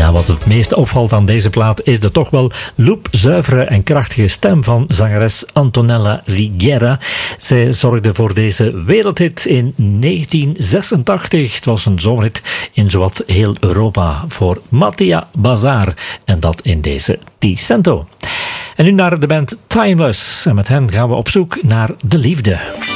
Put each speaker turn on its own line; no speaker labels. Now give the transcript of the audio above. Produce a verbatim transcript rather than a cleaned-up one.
Ja, wat het meest opvalt aan deze plaat is de toch wel loopzuivere en krachtige stem van zangeres Antonella Riguera. Zij zorgde voor deze wereldhit in negentien zesentachtig. Het was een zomerhit in zowat heel Europa voor Mattia Bazar. En dat in deze Ti Sento. En nu naar de band Timeless. En met hen gaan we op zoek naar de liefde.